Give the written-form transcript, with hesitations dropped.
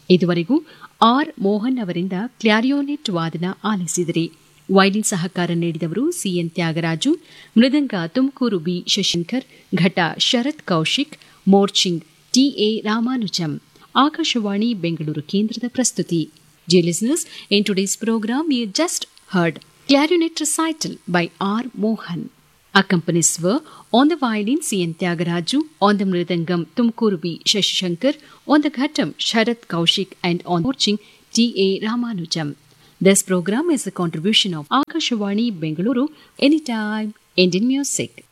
ಇದುವರೆಗೂ ಆರ್ ಮೋಹನ್ ಅವರಿಂದ ಕ್ಲಾರಿಯೋನೆಟ್ ವಾದನ ಆಲಿಸಿದಿರಿ. ವೈಲಿನ್ ಸಹಕಾರ ನೀಡಿದವರು ಸಿಎನ್ ತ್ಯಾಗರಾಜು, ಮೃದಂಗ ತುಮಕೂರು ಬಿ ಶಶಂಕರ್, ಘಟ ಶರತ್ ಕೌಶಿಕ್, ಮೋರ್ಚಿಂಗ್ ಟಿಎ ರಾಮಾನುಜಂ. ಆಕಾಶವಾಣಿ ಬೆಂಗಳೂರು ಕೇಂದ್ರದ ಪ್ರಸ್ತುತಿ. Dear listeners, in today's program you just heard clarinet recital by R. Mohan. Accompanies were on the violin C.N. Tyagaraja, on the mridangam Tumkuru B. Shashankar, on the ghatam Sharat Kaushik, and on murching T.A. Ramanujam. This program is a contribution of Akashvani Bengaluru, Anytime Indian Music.